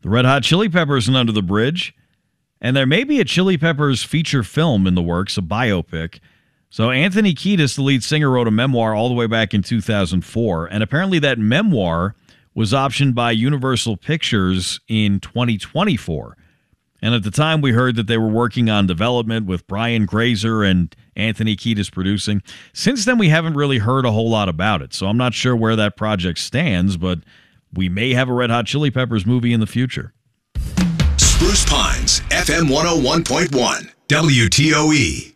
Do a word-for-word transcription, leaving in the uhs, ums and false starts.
The Red Hot Chili Peppers and Under the Bridge. And there may be a Chili Peppers feature film in the works, a biopic. So Anthony Kiedis, the lead singer, wrote a memoir all the way back in two thousand four. And apparently that memoir was optioned by Universal Pictures in twenty twenty-four. And at the time, we heard that they were working on development with Brian Grazer and Anthony Kiedis producing. Since then, we haven't really heard a whole lot about it. So I'm not sure where that project stands, but we may have a Red Hot Chili Peppers movie in the future. Spruce Pines, F M one oh one point one, W T O E.